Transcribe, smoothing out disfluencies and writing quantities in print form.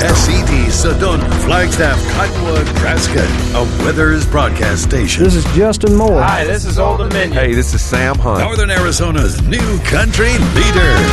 KSET Sedona, Flagstaff, Cottonwood, Prescott, a Withers broadcast station. This is Justin Moore. Hi, this is Old Dominion. Hey, this is Sam Hunt. Northern Arizona's new country leader.